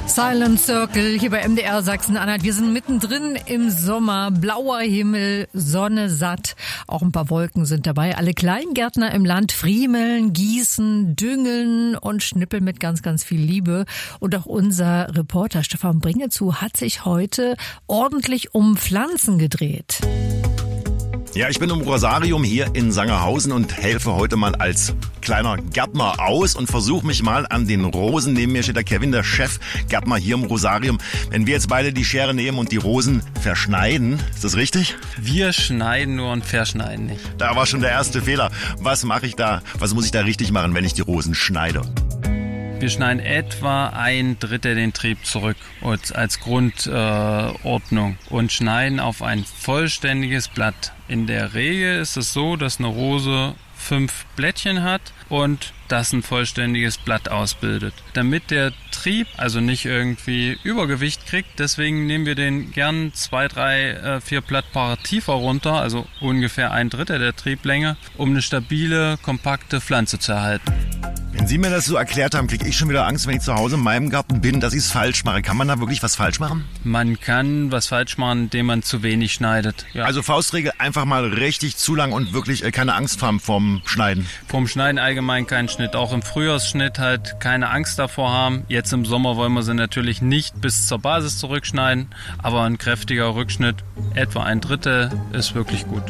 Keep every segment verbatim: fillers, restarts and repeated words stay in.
Silent Circle hier bei M D R Sachsen-Anhalt. Wir sind mittendrin im Sommer. Blauer Himmel, Sonne satt. Auch ein paar Wolken sind dabei. Alle Kleingärtner im Land friemeln, gießen, düngeln und schnippeln mit ganz, ganz viel Liebe. Und auch unser Reporter Stefan Bringezu hat sich heute ordentlich um Pflanzen gedreht. Ja, ich bin im Rosarium hier in Sangerhausen und helfe heute mal als kleiner Gärtner aus und versuche mich mal an den Rosen. Neben mir steht der Kevin, der Chefgärtner hier im Rosarium. Wenn wir jetzt beide die Schere nehmen und die Rosen verschneiden, ist das richtig? Wir schneiden nur und verschneiden nicht. Da war schon der erste Fehler. Was mache ich da? Was muss ich da richtig machen, wenn ich die Rosen schneide? Wir schneiden etwa ein Drittel den Trieb zurück als Grundordnung äh, und schneiden auf ein vollständiges Blatt. In der Regel ist es so, dass eine Rose fünf Blättchen hat und das ein vollständiges Blatt ausbildet. Damit der Trieb also nicht irgendwie Übergewicht kriegt, deswegen nehmen wir den gern zwei, drei, äh, vier Blattpaare tiefer runter, also ungefähr ein Drittel der Trieblänge, um eine stabile, kompakte Pflanze zu erhalten. Wenn Sie mir das so erklärt haben, kriege ich schon wieder Angst, wenn ich zu Hause in meinem Garten bin, dass ich es falsch mache. Kann man da wirklich was falsch machen? Man kann was falsch machen, indem man zu wenig schneidet. Ja. Also Faustregel, einfach mal richtig zu lang und wirklich keine Angst haben vorm Schneiden. Vorm Schneiden allgemein keinen Schnitt. Auch im Frühjahrsschnitt halt keine Angst davor haben. Jetzt im Sommer wollen wir sie natürlich nicht bis zur Basis zurückschneiden, aber ein kräftiger Rückschnitt, etwa ein Drittel, ist wirklich gut.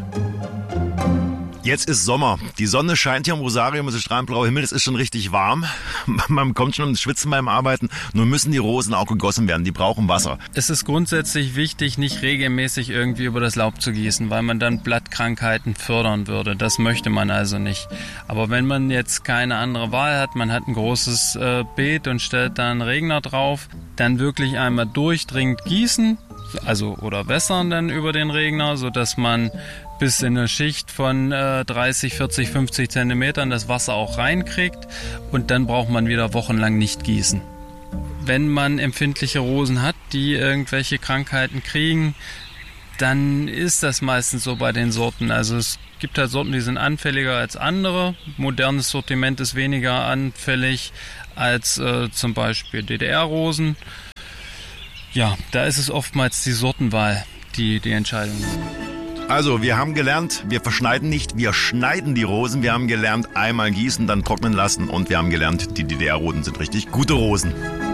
Jetzt ist Sommer. Die Sonne scheint hier im Rosarium, es ist strahlend blauer Himmel, es ist schon richtig warm. Man kommt schon ins Schwitzen beim Arbeiten. Nun müssen die Rosen auch gegossen werden, die brauchen Wasser. Es ist grundsätzlich wichtig, nicht regelmäßig irgendwie über das Laub zu gießen, weil man dann Blattkrankheiten fördern würde. Das möchte man also nicht. Aber wenn man jetzt keine andere Wahl hat, man hat ein großes äh, Beet und stellt da einen Regner drauf, dann wirklich einmal durchdringend gießen, also oder wässern dann über den Regner, sodass man bis in eine Schicht von äh, dreißig, vierzig, fünfzig Zentimetern das Wasser auch reinkriegt und dann braucht man wieder wochenlang nicht gießen. Wenn man empfindliche Rosen hat, die irgendwelche Krankheiten kriegen, dann ist das meistens so bei den Sorten. Also es gibt halt Sorten, die sind anfälliger als andere. Modernes Sortiment ist weniger anfällig als äh, zum Beispiel D D R-Rosen. Ja, da ist es oftmals die Sortenwahl, die die Entscheidung ist. Also, wir haben gelernt, wir verschneiden nicht, wir schneiden die Rosen. Wir haben gelernt, einmal gießen, dann trocknen lassen und wir haben gelernt, die D D R-Rosen sind richtig gute Rosen.